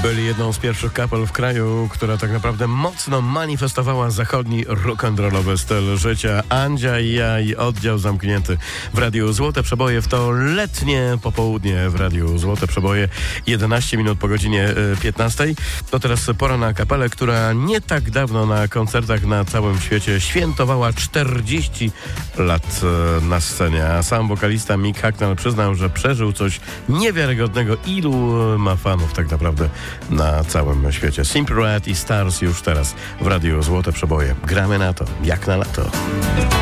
Byli jedną z pierwszych kapel w kraju, która tak naprawdę mocno manifestowała zachodni rock'n'rollowy styl życia. Andzia i ja i oddział zamknięty w Radiu Złote Przeboje w to letnie popołudnie w Radiu Złote Przeboje. 11 minut po godzinie 15. To teraz pora na kapelę, która nie tak dawno na koncertach na całym świecie świętowała 40 lat na scenie. A sam wokalista Mick Hucknall przyznał, że przeżył coś niewiarygodnego. Ilu ma fanów tak naprawdę na całym świecie. Simple Red i Stars już teraz w Radiu Złote Przeboje. Gramy na to, jak na lato.